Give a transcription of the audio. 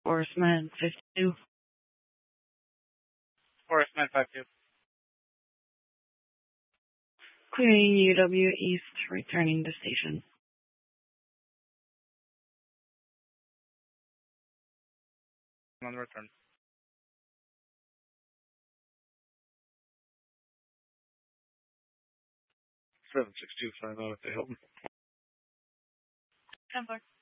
Forestman 52. Forestman 52. Clearing UW East, returning to station. On the return. 76250 at the Hilton. 10-4.